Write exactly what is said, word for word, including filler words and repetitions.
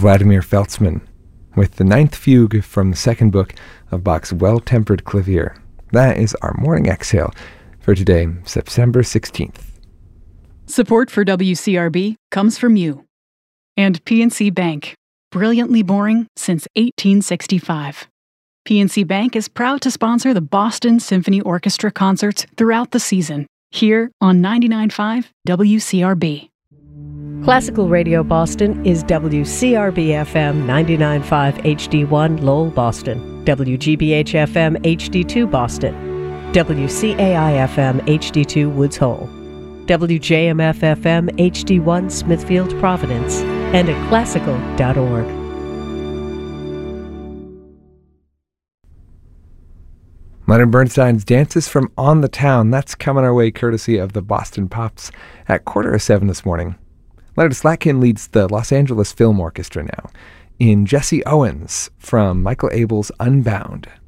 Vladimir Feltzman with the ninth fugue from the second book of Bach's Well-Tempered Clavier. That is our morning exhale for today, September sixteenth. Support for W C R B comes from you. And P N C Bank, brilliantly boring since eighteen sixty-five. P N C Bank is proud to sponsor the Boston Symphony Orchestra concerts throughout the season, here on ninety-nine point five W C R B. Classical Radio Boston is W C R B F M ninety-nine point five H D one Lowell, Boston, W G B H F M H D two Boston, W C A I F M H D two Woods Hole, W J M F F M H D one Smithfield, Providence, and at classical dot org. Leonard Bernstein's Dances from On the Town, that's coming our way courtesy of the Boston Pops at quarter of seven this morning. Leonard Slatkin leads the Los Angeles Film Orchestra now in Jesse Owens from Michael Abel's Unbound.